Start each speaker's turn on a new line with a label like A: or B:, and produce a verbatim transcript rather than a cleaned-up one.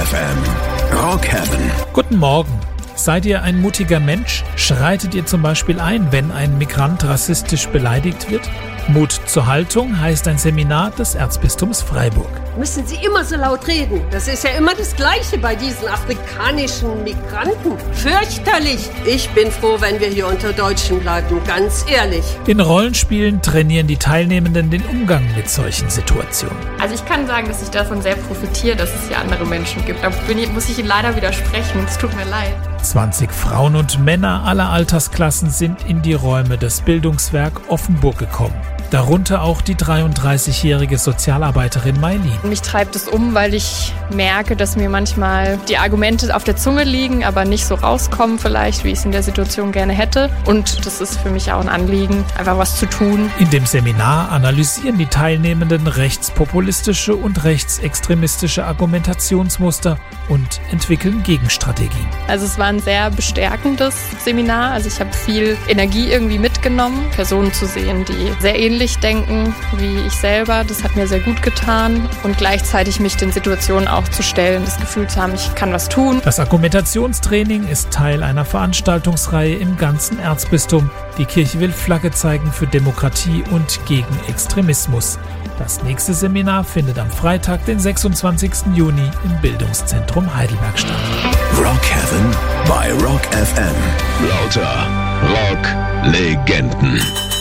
A: F M. Rock Heaven.
B: Guten Morgen. Seid ihr ein mutiger Mensch? Schreitet ihr zum Beispiel ein, wenn ein Migrant rassistisch beleidigt wird? Mut zur Haltung heißt ein Seminar des Erzbistums Freiburg.
C: Müssen Sie immer so laut reden? Das ist ja immer das Gleiche bei diesen afrikanischen Migranten. Fürchterlich! Ich bin froh, wenn wir hier unter Deutschen bleiben, ganz ehrlich.
B: In Rollenspielen trainieren die Teilnehmenden den Umgang mit solchen Situationen.
D: Also ich kann sagen, dass ich davon sehr profitiere, dass es hier andere Menschen gibt. Da bin ich, muss ich Ihnen leider widersprechen. Es tut mir leid.
B: zwanzig Frauen und Männer aller Altersklassen sind in die Räume des Bildungswerk Offenburg gekommen. Darunter auch die dreiunddreißigjährige Sozialarbeiterin Mailin.
D: Mich treibt es um, weil ich merke, dass mir manchmal die Argumente auf der Zunge liegen, aber nicht so rauskommen vielleicht, wie ich es in der Situation gerne hätte. Und das ist für mich auch ein Anliegen, einfach was zu tun.
B: In dem Seminar analysieren die Teilnehmenden rechtspopulistische und rechtsextremistische Argumentationsmuster und entwickeln Gegenstrategien.
D: Also es war ein sehr bestärkendes Seminar. Also ich habe viel Energie irgendwie mitgenommen, Personen zu sehen, die sehr ähnlich denken wie ich selber. Das hat mir sehr gut getan und gleichzeitig mich den Situationen auch zu stellen, das Gefühl zu haben, ich kann was tun.
B: Das Argumentationstraining ist Teil einer Veranstaltungsreihe im ganzen Erzbistum. Die Kirche will Flagge zeigen für Demokratie und gegen Extremismus. Das nächste Seminar findet am Freitag, den sechsundzwanzigsten Juni im Bildungszentrum Heidelberg statt.
A: Rock Heaven bei Rock F M. Lauter Rock-Legenden.